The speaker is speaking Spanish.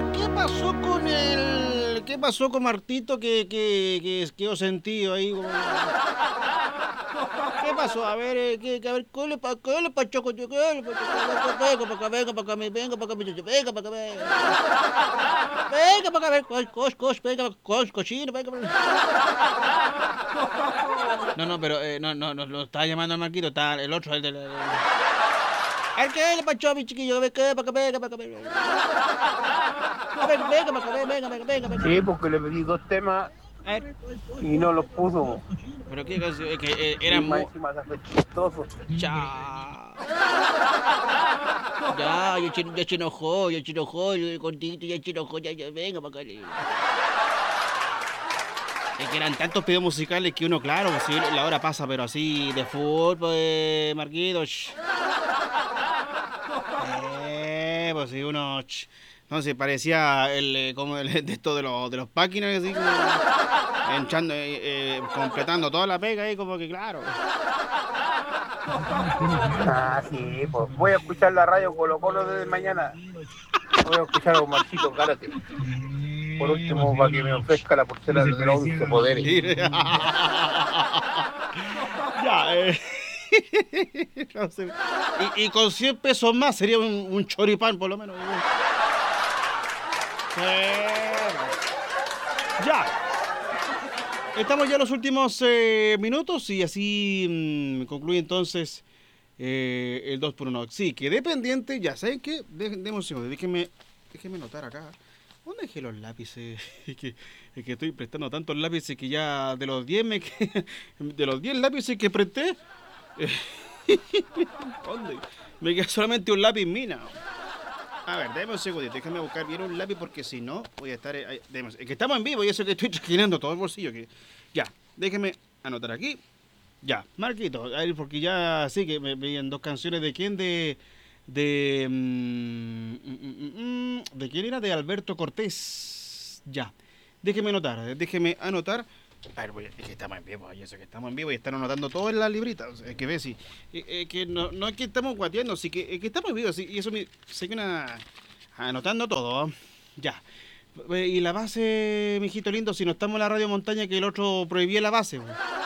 ¿Qué pasó con el... ¿Qué pasó con Martito que quedó sentido ahí? ¿Qué pasó? A ver, a ver, ¿qué le pasó? ¿Qué le pasó? Venga para acá, venga para acá, venga para acá, muchacho, venga para acá, venga para acá, venga, cochino, venga para acá. No, pero no estaba llamando al Marquito, está el otro, el del... ¿El qué le pasó, mi chiquillo? Venga para acá, venga para acá, venga para acá, venga. Sí, porque le pedí dos temas A ver, y no los puso. pero qué canción, es que Y eran más muy... encima se hace chistoso. Chao. Ya se enojó, yo contigo, ya se enojó, ya, venga para acá. Es que eran tantos pedidos musicales que uno, claro, pues sí, la hora pasa, pero así de fútbol, pues, Marquitos. Pues sí, uno, no sé, parecía como el de esto de los páquinas, así como completando toda la pega ahí, como que claro. Ah, sí, pues voy a escuchar la radio Colo Colo desde mañana. Voy a escuchar a Omarcito Gárate. Por último, para que me ofrezca la pulsera de los 11 poderes. Ya, no sé. Y con 100 pesos más sería un choripán, por lo menos. Ya. Estamos ya en los últimos minutos y así concluye entonces el 2 por 1. Sí, quedé pendiente, ya saben que, deme un segundo, déjenme notar acá. ¿Dónde dejé los lápices? Es que estoy prestando tantos lápices que ya de los 10 de los 10 lápices que presté, ¿dónde? Me queda solamente un lápiz mina. A ver, déjame un segundo, déjame buscar bien un lápiz porque si no voy a estar... es que estamos en vivo y eso que estoy trasquilando todo el bolsillo. Ya, déjeme anotar aquí. Ya, Marquito, a ver, porque ya sí que me veían dos canciones de quién, ¿de quién era? De Alberto Cortés. Ya, déjeme anotar. A ver, es que estamos en vivo, y eso que estamos en vivo y están anotando todo en la librita. O sea, es que ves, sí. Que no es que estamos guateando, sí que estamos en vivo, sí, y eso me sé que anotando todo. Ya. Y la base, mijito lindo, si no estamos en la radio montaña que el otro prohibía la base.